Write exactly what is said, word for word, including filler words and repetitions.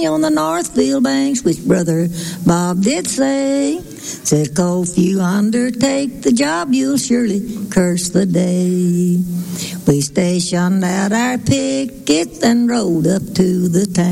Johnny on the Northfield banks, which Brother Bob did say. Said, "Oh, if you undertake the job, you'll surely curse the day." We stationed out our picket and rode up to the town.